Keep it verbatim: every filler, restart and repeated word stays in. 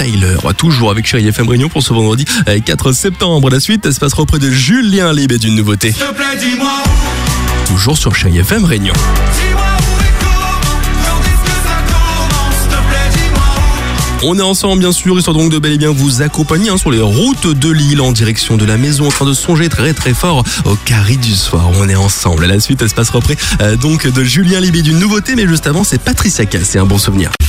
Tyler. Toujours avec Chérie F M Réunion pour ce vendredi quatre septembre. La suite, elle se passera auprès de Julien Libé d'une nouveauté. S'il te plaît, dis-moi où, Toujours sur Chérie F M Réunion. dis-moi où et comment, quand est-ce que ça commence, s'il te plaît, dis-moi où. On est ensemble bien sûr, histoire donc de bel et bien vous accompagner hein, sur les routes de Lille en direction de la maison, en train de songer très très fort au carré du soir. On est ensemble. À la suite, elle se passera auprès euh, donc de Julien Libé d'une nouveauté, mais juste avant, c'est Patricia Cass, c'est un bon souvenir.